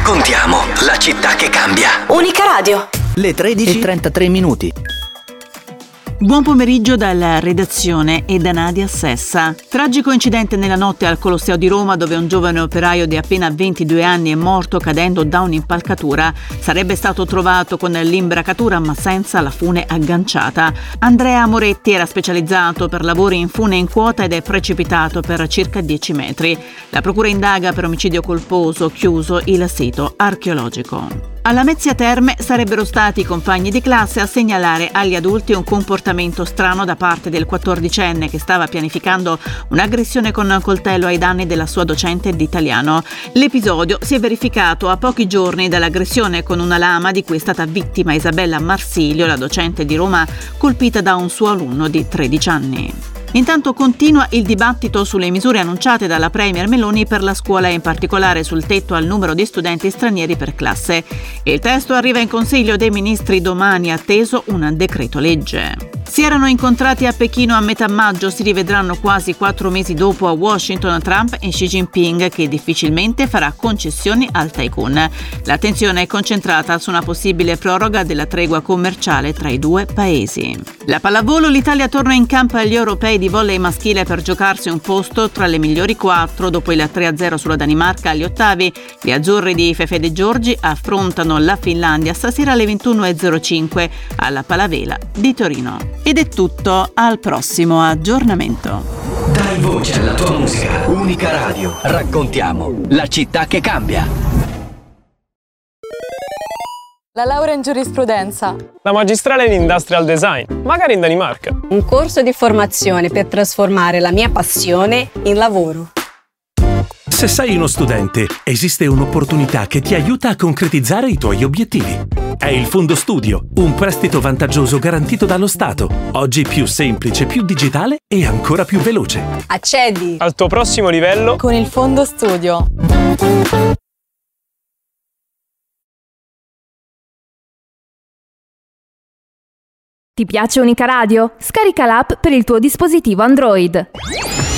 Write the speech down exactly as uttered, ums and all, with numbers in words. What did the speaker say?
Raccontiamo la città che cambia. Unica Radio. Le tredici e trentatré minuti. Buon pomeriggio dalla redazione e da Nadia Sessa. Tragico incidente nella notte al Colosseo di Roma, dove un giovane operaio di appena ventidue anni è morto cadendo da un'impalcatura. Sarebbe stato trovato con l'imbracatura ma senza la fune agganciata. Andrea Moretti era specializzato per lavori in fune in quota ed è precipitato per circa dieci metri. La procura indaga per omicidio colposo, chiuso il sito archeologico. Alla Mezzia Terme sarebbero stati i compagni di classe a segnalare agli adulti un comportamento strano da parte del quattordicenne che stava pianificando un'aggressione con coltello ai danni della sua docente di italiano. L'episodio si è verificato a pochi giorni dall'aggressione con una lama di cui è stata vittima Isabella Marsilio, la docente di Roma colpita da un suo alunno di tredici anni. Intanto continua il dibattito sulle misure annunciate dalla Premier Meloni per la scuola e in particolare sul tetto al numero di studenti stranieri per classe. Il testo arriva in Consiglio dei Ministri domani, atteso un decreto legge. Si erano incontrati a Pechino a metà maggio, si rivedranno quasi quattro mesi dopo a Washington Trump e Xi Jinping, che difficilmente farà concessioni al tycoon. L'attenzione è concentrata su una possibile proroga della tregua commerciale tra i due paesi. La pallavolo, l'Italia torna in campo agli europei di volley maschile per giocarsi un posto tra le migliori quattro. Dopo il tre a zero sulla Danimarca agli ottavi, gli azzurri di Fefe De Giorgi affrontano la Finlandia stasera alle ventuno e zero cinque alla Palavela di Torino. Ed è tutto, al prossimo aggiornamento. Dai voce alla tua musica. Unica Radio. Raccontiamo la città che cambia. La laurea in giurisprudenza. La magistrale in industrial design, magari in Danimarca. Un corso di formazione per trasformare la mia passione in lavoro. Se sei uno studente, esiste un'opportunità che ti aiuta a concretizzare i tuoi obiettivi. È il Fondo Studio, un prestito vantaggioso garantito dallo Stato, oggi più semplice, più digitale e ancora più veloce. Accedi al tuo prossimo livello con il Fondo Studio. Ti piace Unica Radio? Scarica l'app per il tuo dispositivo Android.